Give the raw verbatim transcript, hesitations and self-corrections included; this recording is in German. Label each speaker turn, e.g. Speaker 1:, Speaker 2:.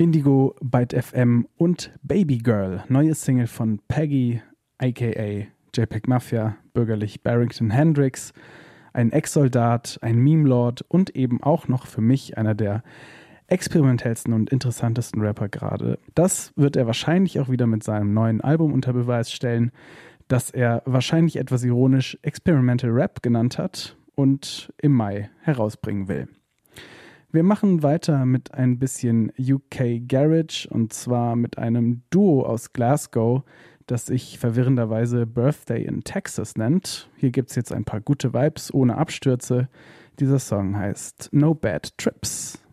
Speaker 1: Indigo, Byte F M und Baby Girl, neue Single von Peggy, aka JPEG Mafia, bürgerlich Barrington Hendrix, ein Ex-Soldat, ein Meme-Lord und eben auch noch für mich einer der experimentellsten und interessantesten Rapper gerade. Das wird er wahrscheinlich auch wieder mit seinem neuen Album unter Beweis stellen, das er wahrscheinlich etwas ironisch Experimental Rap genannt hat und im Mai herausbringen will. Wir machen weiter mit ein bisschen U K Garage und zwar mit einem Duo aus Glasgow, das sich verwirrenderweise Birthday in Texas nennt. Hier gibt es jetzt ein paar gute Vibes ohne Abstürze. Dieser Song heißt No Bad Trips.